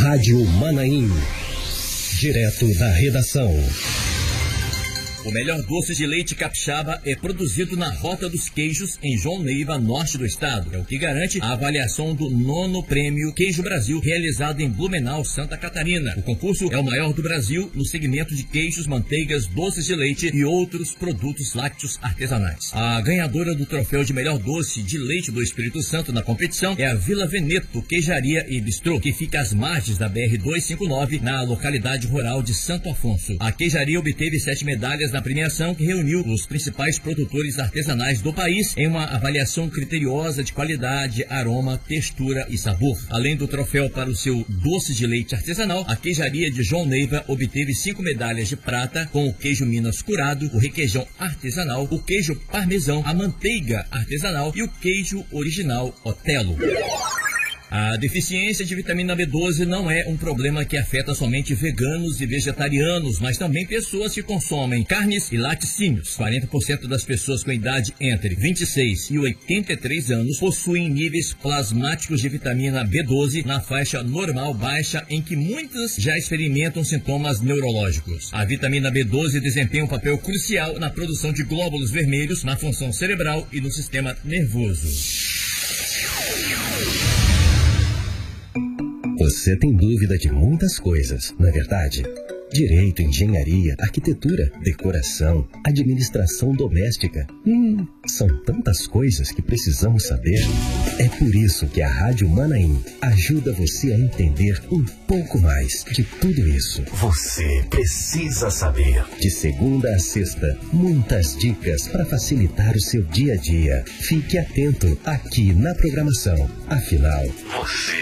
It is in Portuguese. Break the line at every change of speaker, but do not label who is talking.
Rádio Manaim. Direto da redação.
O melhor doce de leite capixaba é produzido na Rota dos Queijos, em João Neiva, norte do estado. É o que garante a avaliação do 9º Prêmio Queijo Brasil, realizado em Blumenau, Santa Catarina. O concurso é o maior do Brasil no segmento de queijos, manteigas, doces de leite e outros produtos lácteos artesanais. A ganhadora do troféu de melhor doce de leite do Espírito Santo na competição é a Vila Veneto Queijaria e Bistrô, que fica às margens da BR-259, na localidade rural de Santo Afonso. A queijaria obteve 7 medalhas na premiação, que reuniu os principais produtores artesanais do país em uma avaliação criteriosa de qualidade, aroma, textura e sabor. Além do troféu para o seu doce de leite artesanal, a queijaria de João Neiva obteve 5 medalhas de prata com o queijo Minas curado, o requeijão artesanal, o queijo parmesão, a manteiga artesanal e o queijo original Otelo. A deficiência de vitamina B12 não é um problema que afeta somente veganos e vegetarianos, mas também pessoas que consomem carnes e laticínios. 40% das pessoas com idade entre 26 e 83 anos possuem níveis plasmáticos de vitamina B12 na faixa normal baixa, em que muitas já experimentam sintomas neurológicos. A vitamina B12 desempenha um papel crucial na produção de glóbulos vermelhos, na função cerebral e no sistema nervoso.
Você tem dúvida de muitas coisas, não é verdade? Direito, engenharia, arquitetura, decoração, administração doméstica. São tantas coisas que precisamos saber. É por isso que a Rádio Manaim ajuda você a entender um pouco mais de tudo isso.
Você precisa saber.
De segunda a sexta, muitas dicas para facilitar o seu dia a dia. Fique atento aqui na programação. Afinal,
você